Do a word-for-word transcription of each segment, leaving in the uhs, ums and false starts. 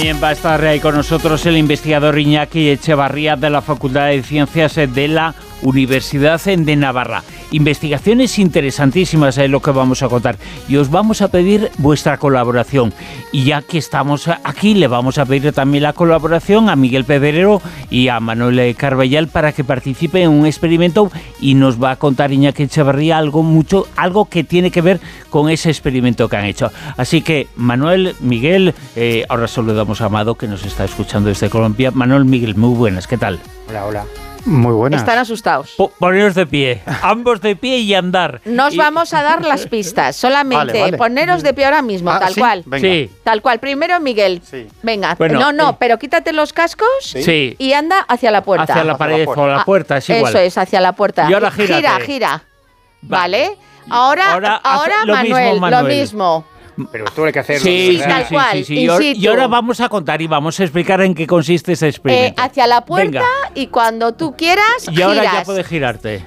También va a estar ahí con nosotros el investigador Iñaki Echevarría de la Facultad de Ciencias de la Universidad de Navarra. Investigaciones interesantísimas es lo que vamos a contar y os vamos a pedir vuestra colaboración. Y ya que estamos aquí, le vamos a pedir también la colaboración a Miguel Pedrero y a Manuel Carballal para que participen en un experimento y nos va a contar Iñaki Echevarría algo, mucho, algo que tiene que ver con ese experimento que han hecho. Así que, Manuel, Miguel, eh, ahora saludamos a Amado, que nos está escuchando desde Colombia. Manuel, Miguel, muy buenas, ¿qué tal? Hola, hola. Muy buenas. Están asustados. Po- poneros de pie, ambos de pie y andar. Nos y... vamos a dar las pistas, solamente vale, vale. poneros de pie ahora mismo, Ah, tal ¿sí? cual. Venga. Sí. Tal cual. Primero, Miguel. Sí. Venga. Bueno, no, no, eh. pero quítate los cascos Sí. y anda hacia la puerta. Hacia la pared o la puerta, es igual. Eso es, hacia la puerta. Y ahora gírate. Gira, gira. Vale. Vale. Ahora, Ahora ahora, hace lo Manuel, mismo, Manuel. lo mismo. Pero esto hay que hacerlo. Sí, ¿verdad? sí, tal sí, cual, sí, sí. in Y, ahora, situ. y ahora vamos a contar y vamos a explicar en qué consiste ese Eh, experimento. hacia la puerta Venga. y cuando tú quieras, Y ahora giras. ya puedes girarte.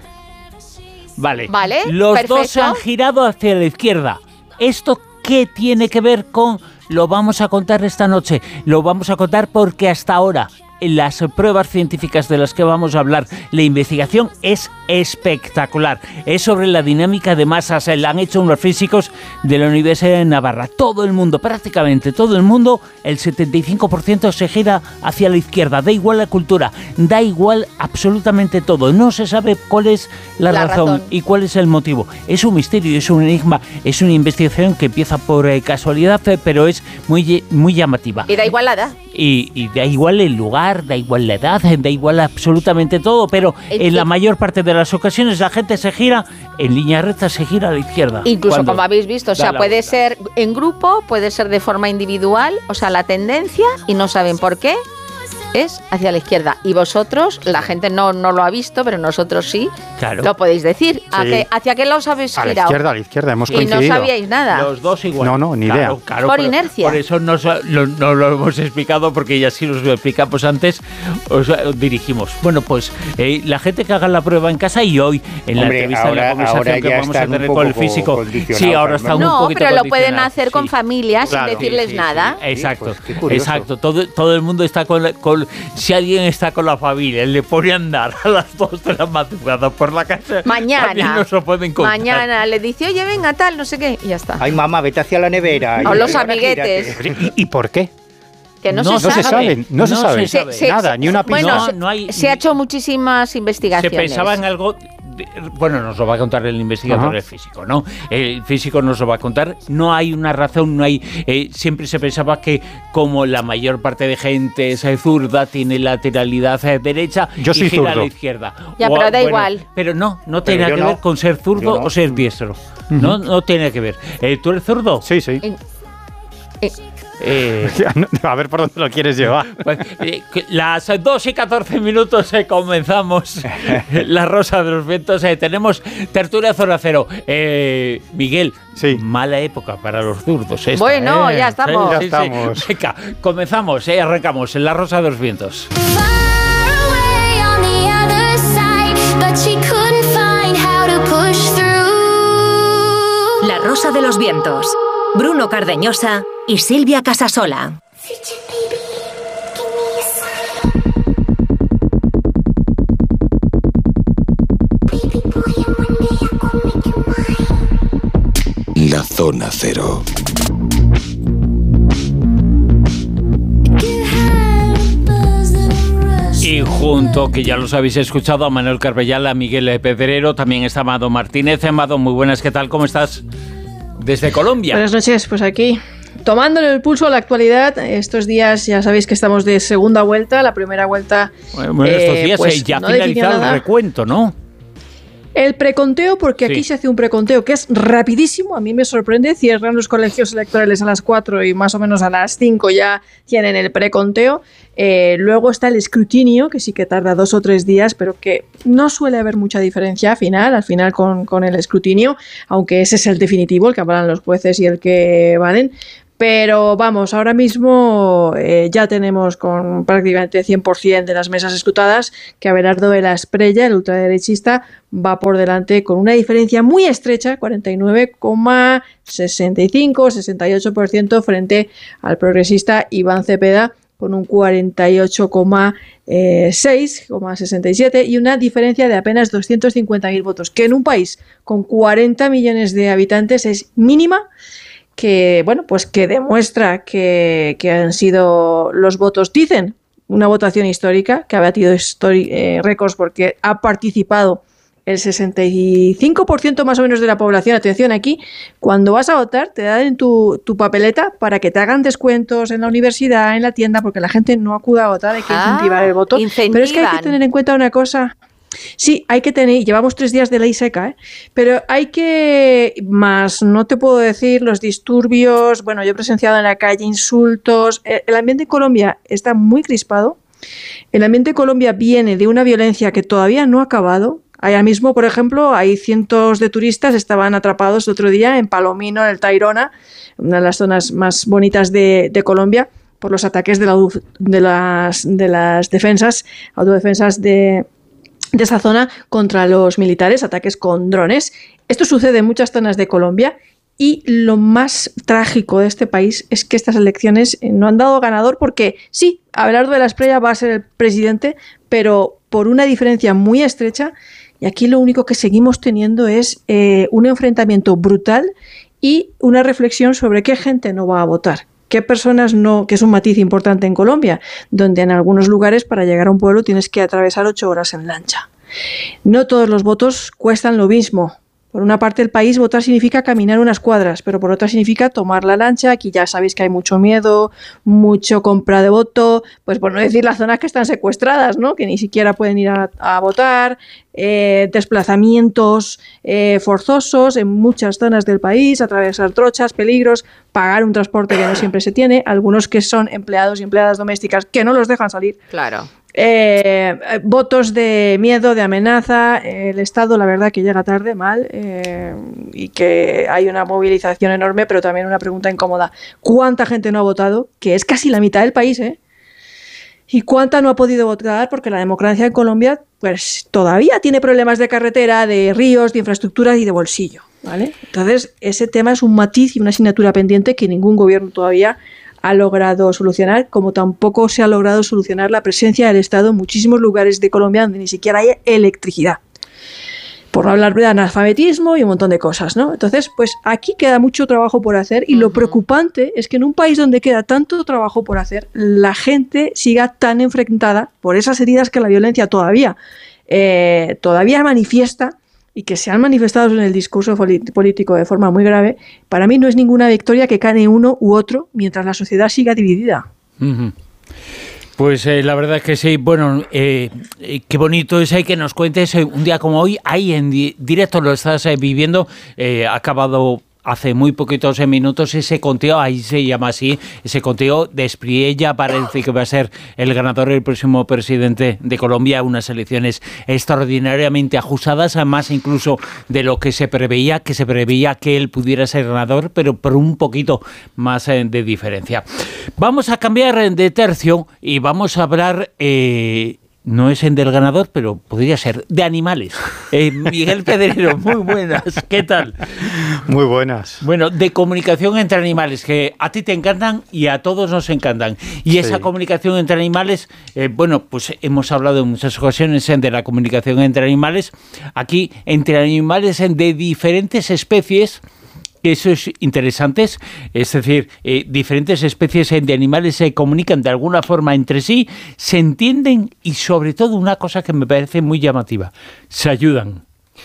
Vale. Vale, Los dos perfecto. se han girado hacia la izquierda. ¿Esto qué tiene que ver con...? Lo vamos a contar esta noche. Lo vamos a contar porque hasta ahora, en las pruebas científicas de las que vamos a hablar, la investigación es espectacular. Es sobre la dinámica de masas. La han hecho unos físicos de la Universidad de Navarra. Todo el mundo, prácticamente todo el mundo, el setenta y cinco por ciento se gira hacia la izquierda. Da igual la cultura, da igual absolutamente todo. No se sabe cuál es la, La razón, razón. y cuál es el motivo. Es un misterio, es un enigma, es una investigación que empieza por eh, casualidad, eh, pero es muy, muy llamativa. Y da igual la edad. Y, y da igual el lugar, da igual la edad, da igual absolutamente todo, pero En en la fin. mayor parte de las ocasiones la gente se gira en línea recta, se gira a la izquierda. Incluso Cuando como habéis visto, o da sea, la puede vuelta. ser en grupo, puede ser de forma individual, o sea, la tendencia, y no saben por qué, es hacia la izquierda. Y vosotros, la gente no, no lo ha visto, pero nosotros sí, Claro. lo podéis decir. ¿A Sí. qué- ¿Hacia qué lado os habéis A la girado? izquierda, a la izquierda, hemos Y no coincidido. sabíais nada. Los dos igual. No, no, ni Claro, idea. claro, Por pero- inercia. Por eso nos, lo, no lo hemos explicado, porque ya sí nos lo explicamos antes, os, os dirigimos. Bueno, pues eh, la gente que haga la prueba en casa y hoy en la Hombre, entrevista, en la ahora- conversación ahora que ya vamos a están tener un con el poco físico. condicionados, Sí, ahora ¿no? están un No, poquito pero lo pueden condicionados, hacer con sí. familias Claro. sin decirles Sí, sí, nada. sí. Exacto, pues, qué curioso. exacto. Todo, todo el mundo está con, la- con... Si alguien está con la familia, le pone a andar a las dos de la madrugada por la casa, Mañana. también nos lo pueden contar. Mañana le dice, oye, venga, tal, no sé qué, y ya está. Ay, mamá, vete hacia la nevera. O Y- los y ahora amiguetes. gírate. ¿Y, y por qué? Que no, No se No sabe. se sabe, no se No sabe. se sabe. Se- se- Nada, se- ni una pista. Bueno, No, se, no hay- se ha hecho muchísimas Se investigaciones. pensaba en algo, de- bueno, nos lo va a contar el investigador, Ajá. el físico, ¿no? El físico nos lo va a contar. No hay una razón, no hay. Eh, siempre se pensaba que como la mayor parte de gente es eh, zurda, tiene lateralidad eh, derecha Yo y soy gira a zurdo. la izquierda. Ya, pero da igual. Pero no, no Pero tiene yo que no. ver con ser zurdo Yo no. o ser diestro. No, no tiene que ver. Eh, ¿Tú eres zurdo? Sí, sí. En- eh, Eh, A ver por dónde lo quieres llevar. Pues, eh, que las dos y catorce minutos eh, comenzamos La Rosa de los Vientos. Eh, tenemos tertulia Zona Cero. Eh, Miguel, Sí. mala época para los zurdos. Esta, Bueno, eh. ya estamos. Ya estamos. Venga, comenzamos, eh, arrancamos en La Rosa de los Vientos. La Rosa de los Vientos. Bruno Cardeñosa y Silvia Casasola. La Zona Cero. Y junto, que ya los habéis escuchado, a Manuel Carballal, a Miguel Pedrero, también está Amado Martínez. Amado, muy buenas, ¿qué tal? ¿Cómo estás? Desde Colombia. Buenas noches, pues aquí, tomándole el pulso a la actualidad. Estos días ya sabéis que estamos de segunda vuelta. La primera vuelta, Bueno, estos eh, días pues, eh, ya ha no definió finalizado el nada. recuento, ¿no? El preconteo, porque aquí Sí. se hace un preconteo que es rapidísimo. A mí me sorprende. Cierran los colegios electorales a las cuatro y más o menos a las cinco ya tienen el preconteo. Eh, luego está el escrutinio, que sí que tarda dos o tres días, pero que no suele haber mucha diferencia al final, al final con, con el escrutinio, aunque ese es el definitivo, el que avalan los jueces y el que valen. Pero vamos, ahora mismo eh, ya tenemos con prácticamente cien por ciento de las mesas escrutadas que Abelardo de la Espriella, el ultraderechista, va por delante con una diferencia muy estrecha, cuarenta y nueve coma sesenta y cinco, sesenta y ocho por ciento frente al progresista Iván Cepeda, con un cuarenta y ocho coma seis, sesenta y siete, y una diferencia de apenas doscientos cincuenta mil votos, que en un país con cuarenta millones de habitantes es mínima, que bueno, pues que demuestra que, que han sido los votos, dicen, una votación histórica, que ha batido histori- eh, récords porque ha participado el sesenta y cinco por ciento más o menos de la población. Atención, aquí, cuando vas a votar, te dan tu, tu papeleta para que te hagan descuentos en la universidad, en la tienda, porque la gente no acude a votar, hay que incentivar Ah, el voto. incentivan. Pero es que hay que tener en cuenta una cosa. Sí, hay que tener, llevamos tres días de ley seca, ¿eh? Pero hay que, más no te puedo decir, los disturbios, bueno, yo he presenciado en la calle insultos, el ambiente en Colombia está muy crispado, el ambiente en Colombia viene de una violencia que todavía no ha acabado. Allá mismo, por ejemplo, hay cientos de turistas, estaban atrapados el otro día en Palomino, en el Tayrona, una de las zonas más bonitas de, de Colombia, por los ataques de, la, de, las, de las defensas, autodefensas de... de esa zona contra los militares, ataques con drones. Esto sucede en muchas zonas de Colombia y lo más trágico de este país es que estas elecciones no han dado ganador porque sí, Abelardo de la Espriella va a ser el presidente, pero por una diferencia muy estrecha, y aquí lo único que seguimos teniendo es eh, un enfrentamiento brutal y una reflexión sobre qué gente no va a votar. ¿Qué personas no? Que es un matiz importante en Colombia, donde en algunos lugares para llegar a un pueblo tienes que atravesar ocho horas en lancha. No todos los votos cuestan lo mismo. Por una parte del país votar significa caminar unas cuadras, pero por otra significa tomar la lancha. Aquí ya sabéis que hay mucho miedo, mucho compra de voto, pues por no decir las zonas que están secuestradas, ¿no? Que ni siquiera pueden ir a, a votar, eh, desplazamientos eh, forzosos en muchas zonas del país, atravesar trochas, peligros, pagar un transporte que no siempre se tiene, algunos que son empleados y empleadas domésticas que no los dejan salir. Claro. Eh, votos de miedo, de amenaza, eh, el Estado la verdad que llega tarde, mal, eh, y que hay una movilización enorme, pero también una pregunta incómoda. ¿Cuánta gente no ha votado? Que es casi la mitad del país, ¿eh? ¿Y cuánta no ha podido votar? Porque la democracia en Colombia pues todavía tiene problemas de carretera, de ríos, de infraestructura y de bolsillo, ¿vale? Entonces ese tema es un matiz y una asignatura pendiente que ningún gobierno todavía ha logrado solucionar, como tampoco se ha logrado solucionar la presencia del Estado en muchísimos lugares de Colombia donde ni siquiera hay electricidad. Por no hablar de analfabetismo y un montón de cosas, ¿no? Entonces, pues aquí queda mucho trabajo por hacer y lo preocupante es que en un país donde queda tanto trabajo por hacer, la gente siga tan enfrentada por esas heridas que la violencia todavía, eh, todavía manifiesta, y que se han manifestado en el discurso político de forma muy grave. Para mí no es ninguna victoria que gane uno u otro mientras la sociedad siga dividida. Uh-huh. Pues eh, la verdad es que sí. Bueno, eh, eh, qué bonito es eh, que nos cuentes eh, un día como hoy, ahí en di- directo lo estás eh, viviendo, eh, ha acabado hace muy poquitos minutos ese conteo, ahí se llama así, ese conteo de Espriella, parece que va a ser el ganador, el próximo presidente de Colombia, unas elecciones extraordinariamente ajustadas, más incluso de lo que se preveía, que se preveía que él pudiera ser ganador, pero por un poquito más eh, de diferencia. Vamos a cambiar de tercio y vamos a hablar... Eh, no es en del ganador, pero podría ser de animales. Eh, Miguel Pedrero, muy buenas. ¿Qué tal? Muy buenas. Bueno, de comunicación entre animales, que a ti te encantan y a todos nos encantan. Y Sí. esa comunicación entre animales, eh, bueno, pues hemos hablado en muchas ocasiones eh, de la comunicación entre animales. Aquí, entre animales eh, de diferentes especies... Eso es interesante, es decir, eh, diferentes especies de animales se comunican de alguna forma entre sí, se entienden y sobre todo una cosa que me parece muy llamativa, se ayudan,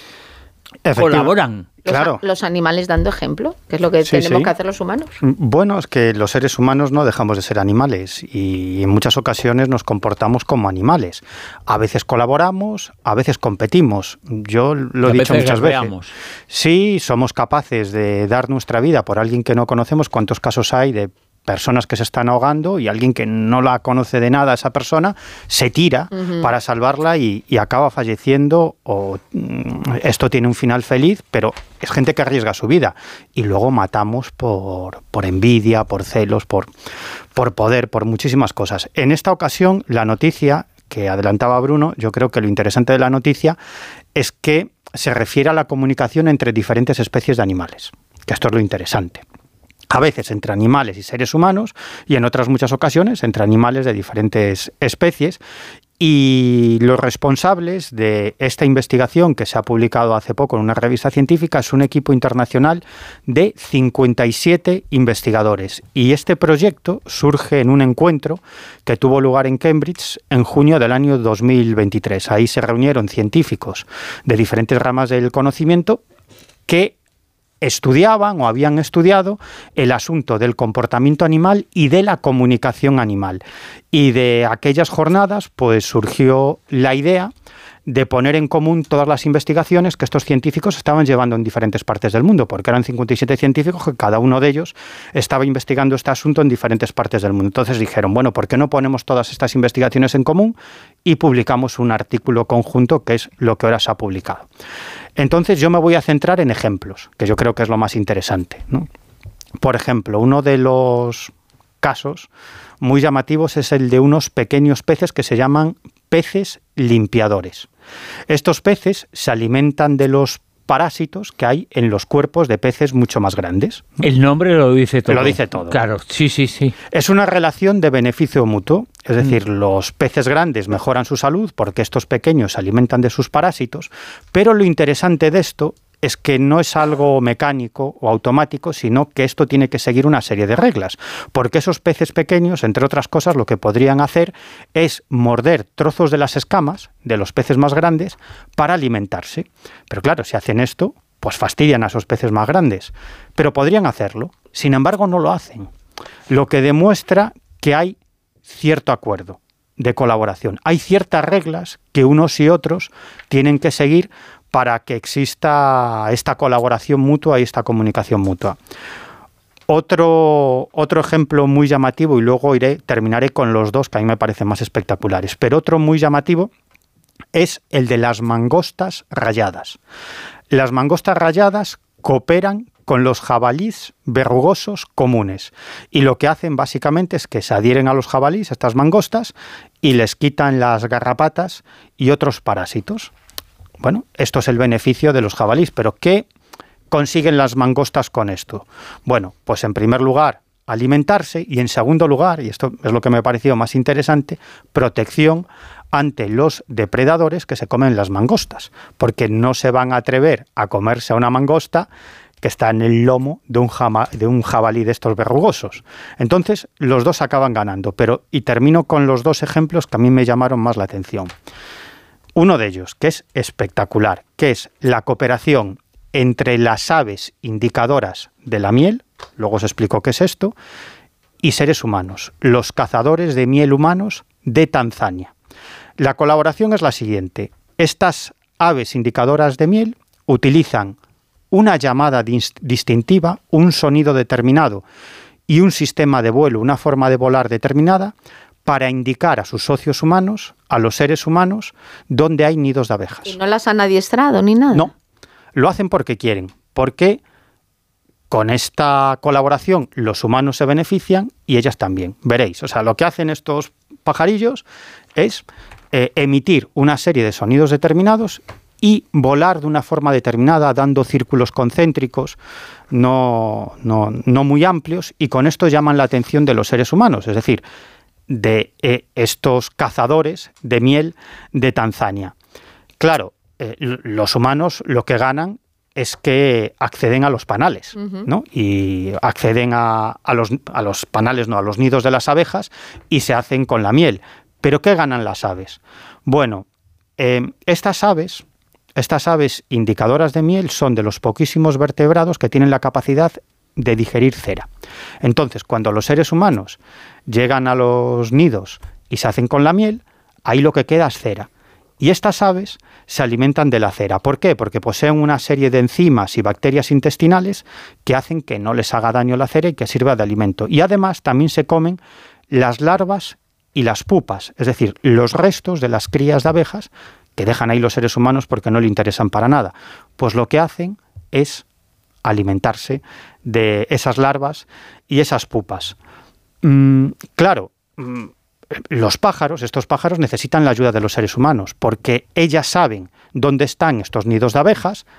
colaboran. Los, Claro. los animales dando ejemplo, que es lo que Sí, tenemos sí. que hacer los humanos. Bueno, es que los seres humanos no dejamos de ser animales y en muchas ocasiones nos comportamos como animales. A veces colaboramos, a veces competimos. Yo lo he A dicho veces muchas veces. gaspeamos. Sí, somos capaces de dar nuestra vida por alguien que no conocemos. ¿Cuántos casos hay de personas que se están ahogando y alguien que no la conoce de nada, esa persona, se tira uh-huh. para salvarla y, y acaba falleciendo o mm, esto tiene un final feliz, pero es gente que arriesga su vida y luego matamos por, por envidia, por celos, por, por poder, por muchísimas cosas. En esta ocasión, la noticia que adelantaba Bruno, yo creo que lo interesante de la noticia es que se refiere a la comunicación entre diferentes especies de animales, que esto es lo interesante. A veces entre animales y seres humanos y en otras muchas ocasiones entre animales de diferentes especies. Y los responsables de esta investigación que se ha publicado hace poco en una revista científica es un equipo internacional de cincuenta y siete investigadores. Y este proyecto surge en un encuentro que tuvo lugar en Cambridge en junio del año dos mil veintitrés. Ahí se reunieron científicos de diferentes ramas del conocimiento que estudiaban o habían estudiado el asunto del comportamiento animal y de la comunicación animal. Y de aquellas jornadas pues surgió la idea de poner en común todas las investigaciones que estos científicos estaban llevando en diferentes partes del mundo, porque eran cincuenta y siete científicos que cada uno de ellos estaba investigando este asunto en diferentes partes del mundo. Entonces dijeron, bueno, ¿por qué no ponemos todas estas investigaciones en común y publicamos un artículo conjunto, que es lo que ahora se ha publicado? Entonces yo me voy a centrar en ejemplos, que yo creo que es lo más interesante, ¿no? Por ejemplo, uno de los casos muy llamativos es el de unos pequeños peces que se llaman peces limpiadores. Estos peces se alimentan de los parásitos que hay en los cuerpos de peces mucho más grandes. El nombre lo dice todo. Lo dice todo. Claro, sí, sí, sí. Es una relación de beneficio mutuo, es decir, mm. los peces grandes mejoran su salud porque estos pequeños se alimentan de sus parásitos, pero lo interesante de esto es que no es algo mecánico o automático, sino que esto tiene que seguir una serie de reglas, porque esos peces pequeños, entre otras cosas, lo que podrían hacer es morder trozos de las escamas de los peces más grandes para alimentarse. Pero claro, si hacen esto, pues fastidian a esos peces más grandes, pero podrían hacerlo. Sin embargo, no lo hacen, lo que demuestra que hay cierto acuerdo de colaboración. Hay ciertas reglas que unos y otros tienen que seguir para que exista esta colaboración mutua y esta comunicación mutua. Otro, otro ejemplo muy llamativo, y luego iré, terminaré con los dos que a mí me parecen más espectaculares, pero otro muy llamativo es el de las mangostas rayadas. Las mangostas rayadas cooperan con los jabalíes verrugosos comunes y lo que hacen básicamente es que se adhieren a los jabalíes, estas mangostas, y les quitan las garrapatas y otros parásitos. Bueno, esto es el beneficio de los jabalíes, pero ¿qué consiguen las mangostas con esto? Bueno, pues en primer lugar, alimentarse y en segundo lugar, y esto es lo que me ha parecido más interesante, protección ante los depredadores que se comen las mangostas, porque no se van a atrever a comerse a una mangosta que está en el lomo de un, jama, de un jabalí de estos verrugosos. Entonces, los dos acaban ganando, pero y termino con los dos ejemplos que a mí me llamaron más la atención. Uno de ellos, que es espectacular, que es la cooperación entre las aves indicadoras de la miel, luego os explico qué es esto, y seres humanos, los cazadores de miel humanos de Tanzania. La colaboración es la siguiente. Estas aves indicadoras de miel utilizan una llamada distintiva, un sonido determinado y un sistema de vuelo, una forma de volar determinada, para indicar a sus socios humanos, a los seres humanos, dónde hay nidos de abejas. ¿Y no las han adiestrado ni nada? No, lo hacen porque quieren, porque con esta colaboración los humanos se benefician y ellas también. Veréis, o sea, lo que hacen estos pajarillos es eh, emitir una serie de sonidos determinados y volar de una forma determinada, dando círculos concéntricos no, no, no muy amplios, y con esto llaman la atención de los seres humanos, es decir, de eh, estos cazadores de miel de Tanzania. Claro, eh, los humanos lo que ganan es que acceden a los panales, uh-huh. ¿no? Y acceden a, a, los, a los panales, no, a los nidos de las abejas, y se hacen con la miel. ¿Pero qué ganan las aves? Bueno, eh, estas aves, estas aves indicadoras de miel son de los poquísimos vertebrados que tienen la capacidad de digerir cera. Entonces, cuando los seres humanos llegan a los nidos y se hacen con la miel, ahí lo que queda es cera. Y estas aves se alimentan de la cera. ¿Por qué? Porque poseen una serie de enzimas y bacterias intestinales que hacen que no les haga daño la cera y que sirva de alimento. Y además también se comen las larvas y las pupas, es decir, los restos de las crías de abejas que dejan ahí los seres humanos porque no le interesan para nada. Pues lo que hacen es alimentarse de esas larvas y esas pupas. Mm, claro, mm, los pájaros, estos pájaros necesitan la ayuda de los seres humanos porque ellas saben dónde están estos nidos de abejas,